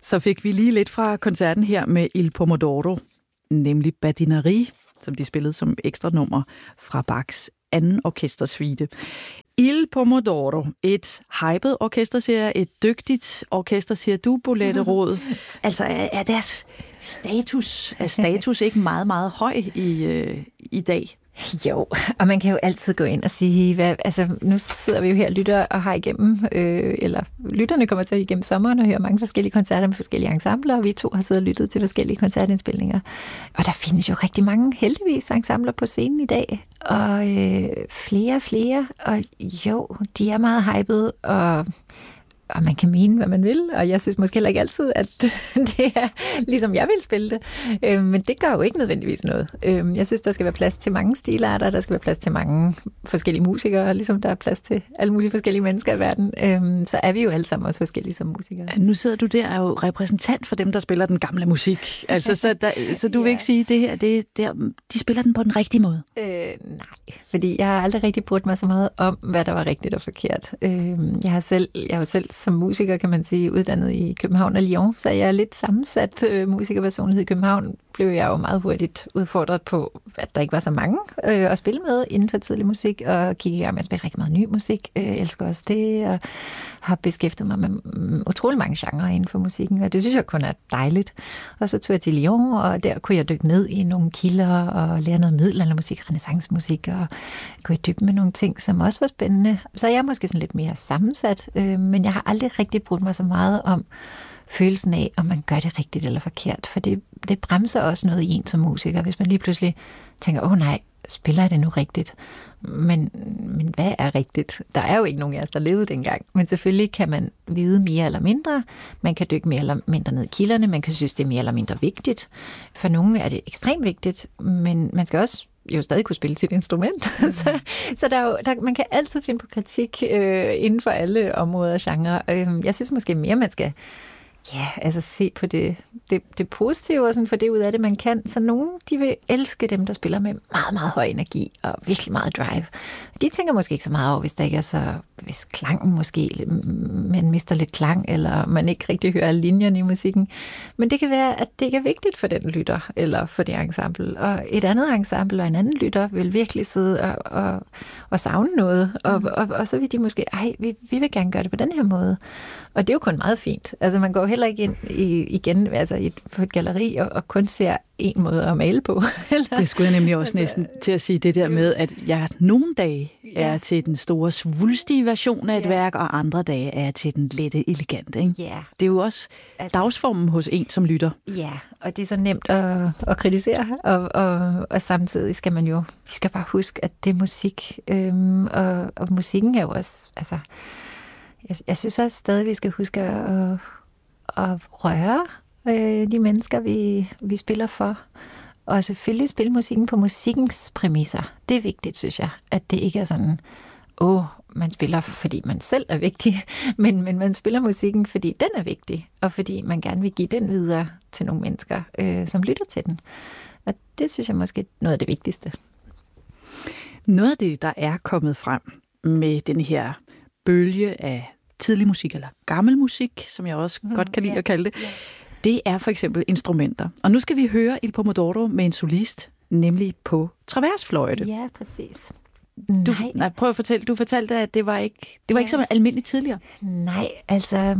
Så fik vi lige lidt fra koncerten her med Il Pomodoro, nemlig Badinerie, som de spillede som ekstra nummer fra Bachs anden orkestersuite. Il Pomodoro, et hypet orkester, siger et dygtigt orkester, siger du, Bolette Roed. Altså er deres status ikke meget, meget høj i dag? Jo, og man kan jo altid gå ind og sige, nu sidder vi jo her og lytter og har igennem, eller lytterne kommer til igennem sommeren og hører mange forskellige koncerter med forskellige ensembler, og vi to har siddet og lyttet til forskellige koncertindspilninger. Og der findes jo rigtig mange, heldigvis, ensembler på scenen i dag, og flere, og jo, de er meget hypede, og man kan mene, hvad man vil, og jeg synes måske heller ikke altid, at det er ligesom jeg vil spille det. Men det gør jo ikke nødvendigvis noget. Jeg synes, der skal være plads til mange stilarter, der skal være plads til mange forskellige musikere, ligesom der er plads til alle mulige forskellige mennesker i verden. Så er vi jo alle sammen også forskellige som musikere. Nu sidder du der og er jo repræsentant for dem, der spiller den gamle musik. Altså, så du vil ikke sige, at de spiller den på den rigtige måde? Nej, fordi jeg har aldrig rigtig brugt mig så meget om, hvad der var rigtigt og forkert. Jeg er jo selv som musiker, kan man sige, uddannet i København og Lyon, så jeg er lidt sammensat musikerpersonlighed i København, blev jeg jo meget hurtigt udfordret på, at der ikke var så mange at spille med inden for tidlig musik, og gik i gang med at spille rigtig meget ny musik. Jeg elsker også det, og har beskæftiget mig med utrolig mange genrer inden for musikken, og det synes jeg kun er dejligt. Og så tog jeg til Lyon, og der kunne jeg dykke ned i nogle kilder og lære noget middelaldermusik, renæssancemusik, og gå i dybden med nogle ting, som også var spændende. Så jeg er måske sådan lidt mere sammensat, men jeg har aldrig rigtig brugt mig så meget om følelsen af, om man gør det rigtigt eller forkert, for det bremser også noget i en som musiker, hvis man lige pludselig tænker, nej, spiller jeg det nu rigtigt? Men hvad er rigtigt? Der er jo ikke nogen af os, der levede dengang, men selvfølgelig kan man vide mere eller mindre, man kan dykke mere eller mindre ned i kilderne, man kan synes, det er mere eller mindre vigtigt. For nogle er det ekstremt vigtigt, men man skal også jo stadig kunne spille sit instrument. så man kan altid finde på kritik inden for alle områder og genre. Jeg synes måske mere, man skal se på det positive og sådan få det ud af det, man kan. Så nogen, de vil elske dem, der spiller med meget, meget høj energi og virkelig meget drive. De tænker måske ikke så meget over, hvis der ikke er så, hvis klangen måske, man mister lidt klang, eller man ikke rigtig hører linjerne i musikken. Men det kan være, at det ikke er vigtigt for den lytter, eller for det ensemble. Og et andet ensemble og en anden lytter vil virkelig sidde og savne noget, og så vil de måske, vi vil gerne gøre det på den her måde. Og det er jo kun meget fint. Altså man går heller ikke ind på et galleri og kun ser en måde at male på. Eller? Det skulle jeg nemlig også næsten til at sige det der med, at jeg nogle dage er til den store svulstige version af et værk, og andre dage er til den lette, elegante. Ikke? Ja. Det er jo også dagsformen hos en, som lytter. Ja, og det er så nemt at kritisere, og samtidig skal man jo, vi skal bare huske, at det er musik, og musikken er jo også, altså, jeg synes også stadig, vi skal huske at røre de mennesker, vi spiller for. Og selvfølgelig spille musikken på musikkens præmisser. Det er vigtigt, synes jeg. At det ikke er sådan, man spiller, fordi man selv er vigtig, men man spiller musikken, fordi den er vigtig, og fordi man gerne vil give den videre til nogle mennesker, som lytter til den. Og det synes jeg måske er noget af det vigtigste. Noget af det, der er kommet frem med den her bølge af tidlig musik, eller gammel musik, som jeg også godt kan lide at kalde det, det er for eksempel instrumenter. Og nu skal vi høre Il Pomodoro med en solist, nemlig på traversfløjte. Ja, præcis. Prøv at fortælle. Du fortalte, at det var ikke så almindeligt tidligere. Nej, altså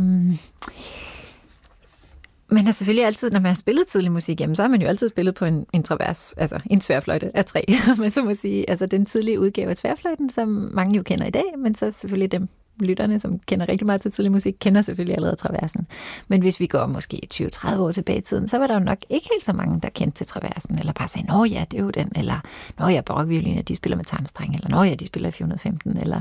man har selvfølgelig altid, når man har spillet tidlig musik, så har man jo altid spillet på en travers, altså en tværfløjte af træ, man så må sige. Altså den tidlige udgave af tværfløjten, som mange jo kender i dag, men så selvfølgelig dem lytterne, som kender rigtig meget til tidlig musik, kender selvfølgelig allerede traversen. Men hvis vi går måske 20-30 år tilbage i tiden, så var der jo nok ikke helt så mange, der kendte til traversen, eller bare sagde, det er jo den, eller barokvioliner, de spiller med tarmstreng, eller de spiller i 415, eller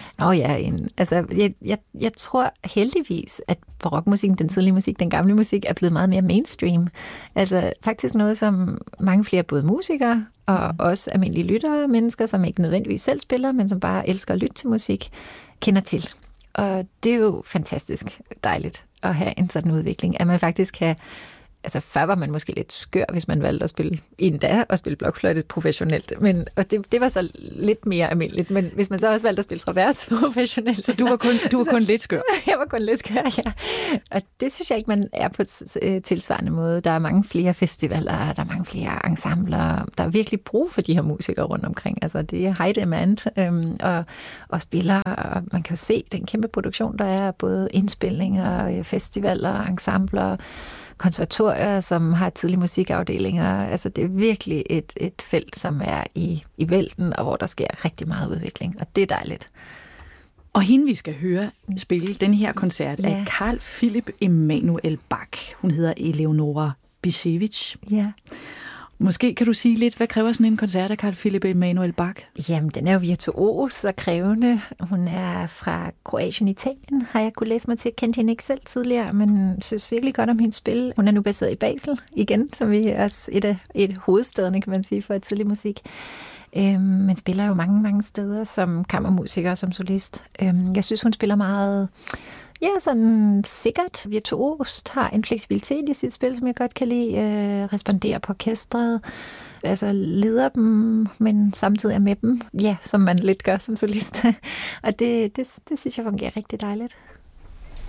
jeg tror heldigvis, at barokmusikken, den tidlige musik, den gamle musik, er blevet meget mere mainstream. Altså faktisk noget, som mange flere både musikere og også almindelige lyttere, mennesker, som ikke nødvendigvis selv spiller, men som bare elsker at lytte til musik, kender til. Og det er jo fantastisk dejligt at have en sådan udvikling, at man faktisk kan Altså før var man måske lidt skør, hvis man valgte at spille blokfløjte professionelt. Og det var så lidt mere almindeligt. Men hvis man så også valgte at spille travers professionelt. Så du var kun lidt skør? Jeg var kun lidt skør, ja. Og det synes jeg ikke, man er på tilsvarende måde. Der er mange flere festivaler, der er mange flere ensembler. Der er virkelig brug for de her musikere rundt omkring. Altså det er high demand og spillere. Og man kan jo se den kæmpe produktion, der er. Både indspilninger, festivaler, ensembler, konservatorier, som har tidlige musikafdelinger. Altså det er virkelig et felt, som er i vælten, og hvor der sker rigtig meget udvikling, og det er dejligt. Og hende, vi skal høre spille den her koncert, er Carl Philipp Emanuel Bach. Hun hedder Eleonora Bišević. Ja. Måske kan du sige lidt, hvad kræver sådan en koncert af Carl Philipp Emanuel Bach? Jamen, den er jo virtuos og krævende. Hun er fra Kroatien, Italien, har jeg kunne læse mig til. Jeg kendte hende ikke selv tidligere, men synes virkelig godt om hendes spil. Hun er nu baseret i Basel igen, som vi er også et hovedstederne, kan man sige, for tidlig musik. Men spiller jo mange steder som kammermusiker, som solist. Jeg synes, hun spiller meget... Ja, sådan sikkert, virtuost, har en fleksibilitet i sit spil, som jeg godt kan lide, responderer på orkestret, altså leder dem, men samtidig er med dem, ja, som man lidt gør som solist. Og det synes jeg fungerer rigtig dejligt.